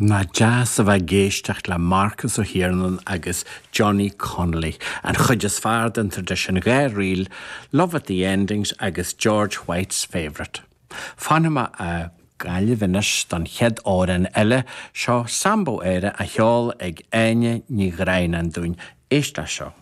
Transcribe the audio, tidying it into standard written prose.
Na jazz a bheith géisteach le Marcus O'Hiernan agus Johnny Connolly an chuideas fearr den tradition gair riil, Love at the Endings agus George White's Favourite. Fanama a gaile vinnis don chead áran eile seo sambo éire a cheol ag aine ní grain an dún éiste seo.